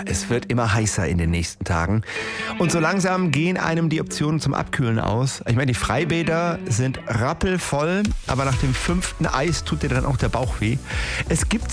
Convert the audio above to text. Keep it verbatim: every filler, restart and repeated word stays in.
es wird immer heißer in den nächsten Tagen. Und so langsam gehen einem die Optionen zum Abkühlen aus. Ich meine, die Freibäder sind rappelvoll, aber nach dem fünften Eis tut dir dann auch der Bauch weh. Es gibt